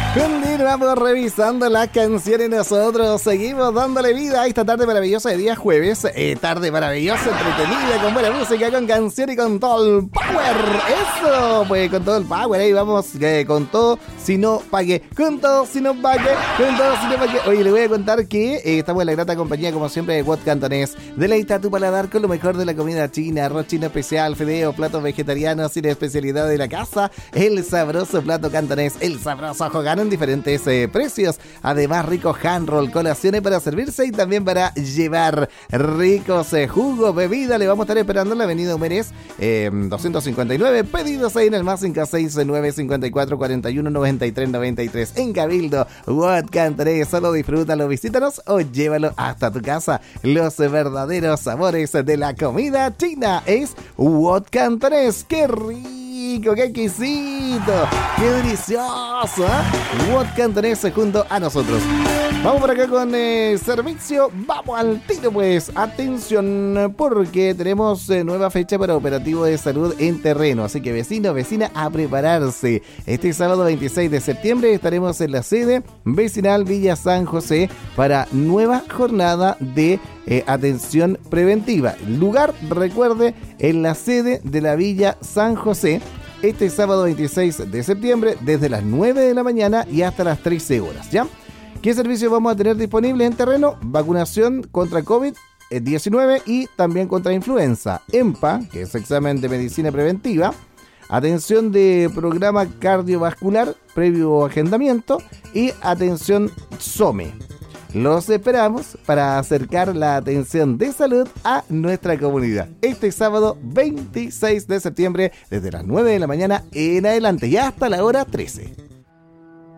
Continuamos revisando las canciones. Nosotros seguimos dándole vida a esta tarde maravillosa de día jueves. Tarde maravillosa, entretenida, con buena música, con canción y con todo el power. Eso, pues con todo el power. Ahí vamos con todo, si no pague. Con todo, si no pague. Con todo, si no pague. Oye, le voy a contar que estamos en la grata compañía, como siempre, de What Cantonés. Deleita tu paladar con lo mejor de la comida china. Arroz chino especial, fideo, platos vegetarianos y la especialidad de la casa. El sabroso plato cantonés. El sabroso Hogan en diferentes precios. Además, rico hand roll, colaciones para servirse y también para llevar. Ricos jugos, bebida. Le vamos a estar esperando en la avenida Humérez 259. Pedidos ahí en el más 569 54 41 93 93. En Cabildo, What Cantonés. Solo disfrútalo, visítanos o llévalo hasta tu casa. Los verdaderos sabores de la comida china es What Cantonés. ¡Qué rico! ¡Qué exquisito! ¡Qué delicioso! What Cantonés junto a nosotros. Vamos por acá con servicio. Vamos al tiro, pues. Atención, porque tenemos nueva fecha para operativo de salud en terreno. Así que vecino, vecina, a prepararse. Este sábado 26 de septiembre estaremos en la sede vecinal Villa San José para nueva jornada de atención preventiva. Lugar, recuerde, en la sede de la Villa San José. Este sábado 26 de septiembre, desde las 9 de la mañana y hasta las 13 horas, ¿ya? ¿Qué servicios vamos a tener disponibles en terreno? Vacunación contra COVID-19 y también contra influenza. EMPA, que es examen de medicina preventiva. Atención de programa cardiovascular previo agendamiento. Y atención SOME. Los esperamos para acercar la atención de salud a nuestra comunidad. Este sábado 26 de septiembre, desde las 9 de la mañana en adelante y hasta la hora 13.